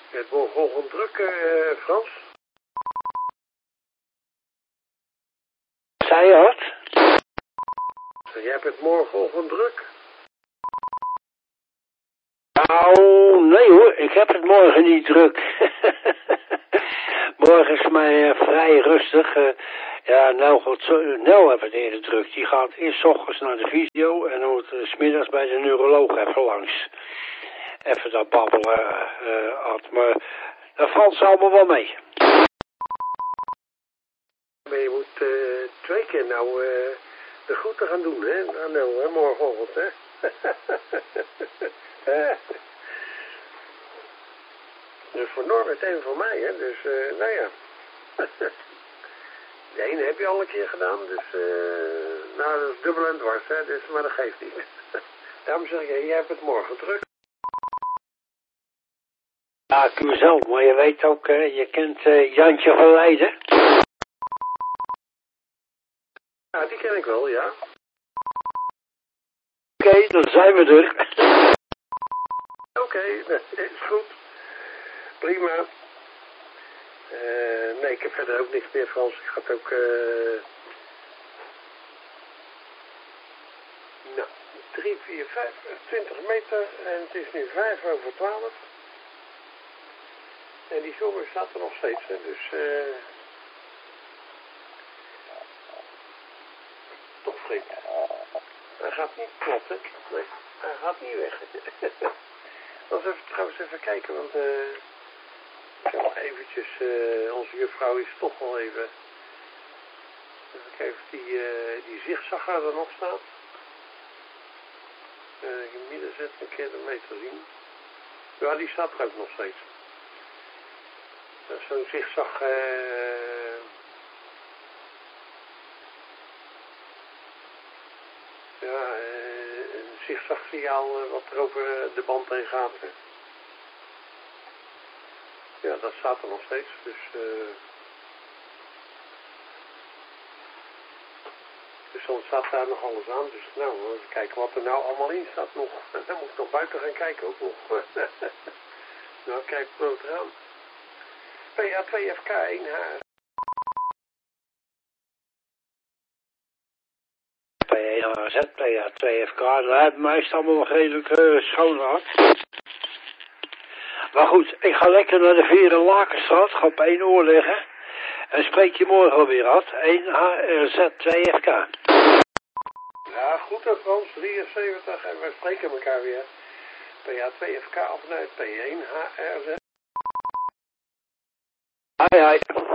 Het wordt gewoon druk, Frans. Zei je wat? Jij hebt het morgenochtend druk. Nou, nee hoor, ik heb het morgen niet druk. Morgen is mij vrij rustig. Ja, nou goed, Nel heeft het eerder druk. Die gaat eerst 's ochtends naar de fysio en dan moet 's middags bij de neuroloog even langs. Even dat babbelen, Ad. Maar dat valt ze allemaal wel mee. Maar je moet 2 keer nou de groeten gaan doen, hè? Nou, Nel, hè? Morgenochtend, hè? Dus voor Norbert en voor mij, hè? Dus, nou ja. De ene heb je al een keer gedaan, dus, nou, dat is dubbel en dwars, hè? Dus, maar dat geeft niet. Daarom zeg ik, jij hebt het morgen druk. Ja, ik mezelf, maar je weet ook, je kent Jantje van Leiden. Ja, die ken ik wel, ja. Oké, dan zijn we er. Oké, is goed. Prima. Nee, ik heb verder ook niks meer, Frans. Ik ga het ook, nou, 3, 4, 5, 20 meter en het is nu 12:05. En die zomer staat er nog steeds, hè, dus, toch vreemd. Hij gaat niet kloppen. Nee, hij gaat niet weg. Laten we trouwens even kijken, want ik ga nog eventjes, onze juffrouw is toch wel even kijken of die zigzagger er nog staat. In het midden zetten, een keer ermee te zien. Ja, die staat er ook nog steeds. Dat is zo'n zigzag, ja, een zigzagsignaal wat er over de band heen gaat. Hè. Ja, dat staat er nog steeds, dus dan staat daar nog alles aan. Dus nou, even kijken wat er nou allemaal in staat nog. Dan moet ik nog buiten gaan kijken ook nog. Nou, kijk bloot eraan. PA2FK1H. PA1HZ, PA2FK, daar hebben mij het allemaal nog redelijk schoon gehad. Maar goed, ik ga lekker naar de Vieren Lakenstraat, ga op 1 oor liggen. En spreek je morgen alweer af, 1HRZ2FK. Ja, goed hè Frans, 73 en we spreken elkaar weer. PA2FK vanuit P1HRZ. Hoi hoi.